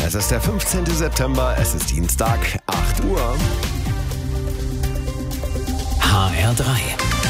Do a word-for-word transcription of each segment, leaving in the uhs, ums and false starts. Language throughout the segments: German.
Es ist der fünfzehnten September, es ist Dienstag, acht Uhr. H R drei.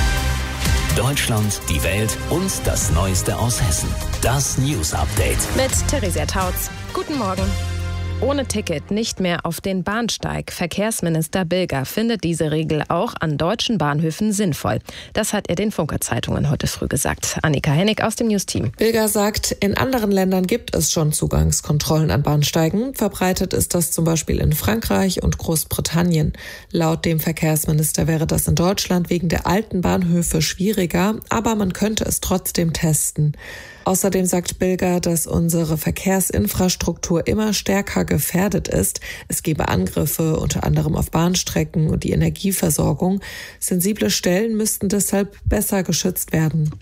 Deutschland, die Welt und das Neueste aus Hessen. Das News Update. Mit Theresia Tautz. Guten Morgen. Ohne Ticket nicht mehr auf den Bahnsteig. Verkehrsminister Bilger findet diese Regel auch an deutschen Bahnhöfen sinnvoll. Das hat er den Funke-Zeitungen heute früh gesagt. Annika Hennig aus dem News-Team. Bilger sagt, in anderen Ländern gibt es schon Zugangskontrollen an Bahnsteigen. Verbreitet ist das zum Beispiel in Frankreich und Großbritannien. Laut dem Verkehrsminister wäre das in Deutschland wegen der alten Bahnhöfe schwieriger, aber man könnte es trotzdem testen. Außerdem sagt Bilger, dass unsere Verkehrsinfrastruktur immer stärker gefährdet ist. Es gebe Angriffe, unter anderem auf Bahnstrecken und die Energieversorgung. Sensible Stellen müssten deshalb besser geschützt werden.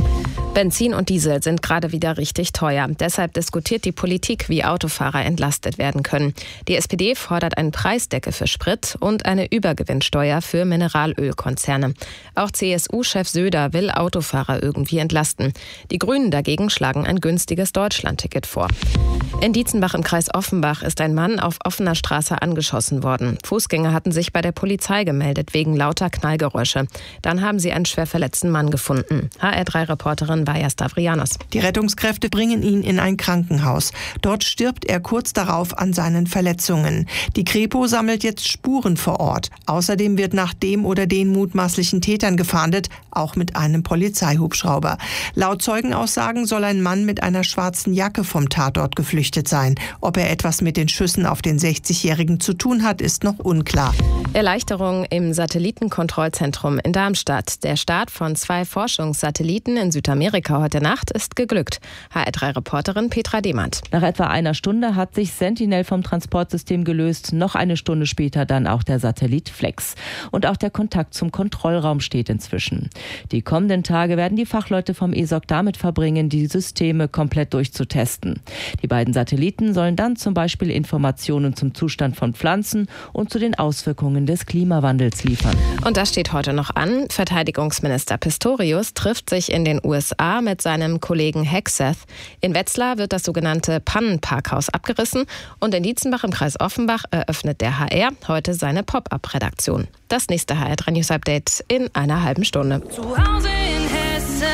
Benzin und Diesel sind gerade wieder richtig teuer. Deshalb diskutiert die Politik, wie Autofahrer entlastet werden können. Die S P D fordert einen Preisdeckel für Sprit und eine Übergewinnsteuer für Mineralölkonzerne. Auch C S U-Chef Söder will Autofahrer irgendwie entlasten. Die Grünen dagegen schlagen ein günstiges Deutschlandticket vor. In Dietzenbach im Kreis Offenbach ist ein Mann auf offener Straße angeschossen worden. Fußgänger hatten sich bei der Polizei gemeldet wegen lauter Knallgeräusche. Dann haben sie einen schwer verletzten Mann gefunden. H R drei Reporterin Vaja Stavrianos. Die Rettungskräfte bringen ihn in ein Krankenhaus. Dort stirbt er kurz darauf an seinen Verletzungen. Die Kripo sammelt jetzt Spuren vor Ort. Außerdem wird nach dem oder den mutmaßlichen Tätern gefahndet, auch mit einem Polizeihubschrauber. Laut Zeugenaussagen soll ein Mann mit einer schwarzen Jacke vom Tatort geflüchtet sein. Ob er etwas mit den Schüssen auf den sechzigjährigen zu tun hat, ist noch unklar. Erleichterung im Satellitenkontrollzentrum in Darmstadt. Der Start von zwei Forschungssatelliten in Südamerika heute Nacht ist geglückt. H R drei Reporterin Petra Demand. Nach etwa einer Stunde hat sich Sentinel vom Transportsystem gelöst. Noch eine Stunde später dann auch der Satellit Flex. Und auch der Kontakt zum Kontrollraum steht inzwischen. Die kommenden Tage werden die Fachleute vom E S O C damit verbringen, die Systeme komplett durchzutesten. Die beiden Satelliten sollen dann zum Beispiel Informationen zum Zustand von Pflanzen und zu den Auswirkungen des Klimawandels liefern. Und das steht heute noch an. Verteidigungsminister Pistorius trifft sich in den U S A mit seinem Kollegen Hegseth. In Wetzlar wird das sogenannte Pannenparkhaus abgerissen und in Dietzenbach im Kreis Offenbach eröffnet der H R heute seine Pop-up-Redaktion. Das nächste H R drei News Update in einer halben Stunde. Zu Hause in Hessen.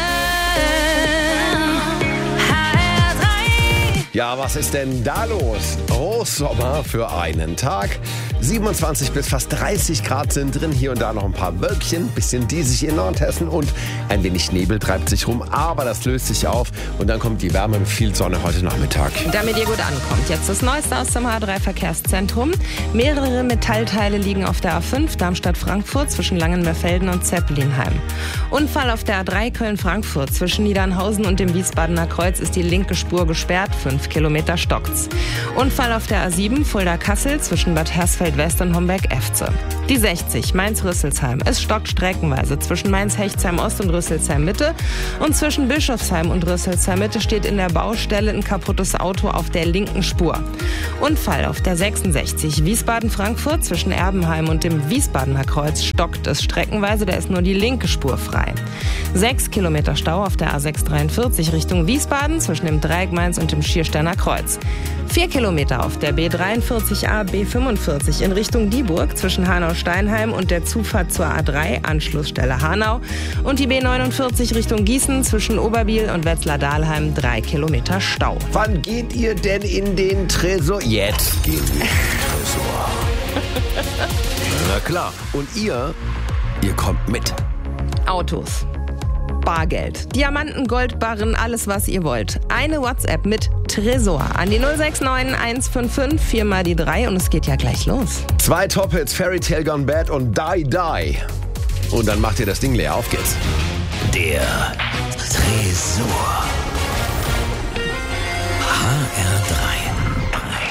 H R drei. Ja, was ist denn da los? Hochsommer für einen Tag. siebenundzwanzig bis fast dreißig Grad sind drin, hier und da noch ein paar Wölkchen, bisschen diesig in Nordhessen und ein wenig Nebel treibt sich rum, aber das löst sich auf und dann kommt die Wärme mit viel Sonne heute Nachmittag. Damit ihr gut ankommt, jetzt das Neueste aus dem H R drei Verkehrszentrum. Mehrere Metallteile liegen auf der A fünf Darmstadt-Frankfurt zwischen Langenmerfelden und Zeppelinheim. Unfall auf der A drei Köln-Frankfurt zwischen Niedernhausen und dem Wiesbadener Kreuz ist die linke Spur gesperrt, fünf Kilometer stockt's. Unfall auf der A sieben Fulda-Kassel zwischen Bad Hersfeld-West und Homberg-Efze. Die sechzig Mainz-Rüsselsheim. Es stockt streckenweise zwischen Mainz-Hechtsheim-Ost und Rüsselsheim-Mitte und zwischen Bischofsheim und Rüsselsheim-Mitte steht in der Baustelle ein kaputtes Auto auf der linken Spur. Unfall auf der sechsundsechzig Wiesbaden-Frankfurt zwischen Erbenheim und dem Wiesbadener Kreuz stockt es streckenweise, da ist nur die linke Spur frei. Sechs Kilometer Stau auf der A sechs dreiundvierzig Richtung Wiesbaden zwischen dem Dreieck Mainz und dem Schiersteiner Kreuz. Vier Kilometer auf der B dreiundvierzig A B fünfundvierzig in Richtung Dieburg zwischen Hanau-Steinheim und der Zufahrt zur A drei, Anschlussstelle Hanau. Und die B neunundvierzig Richtung Gießen zwischen Oberbiel und Wetzlar-Dahlheim, drei Kilometer Stau. Wann geht ihr denn in den Tresor? Jetzt gehen wir in den Tresor. Na klar. Und ihr, ihr kommt mit. Autos. Bargeld, Diamanten, Goldbarren, alles was ihr wollt. Eine WhatsApp mit Tresor an die null sechs neun eins fünf fünf vier mal die drei und es geht ja gleich los. Zwei Top-Hits, Fairy Tale Gone Bad und Die Die. Und dann macht ihr das Ding leer. Auf geht's. Der Tresor. H R drei.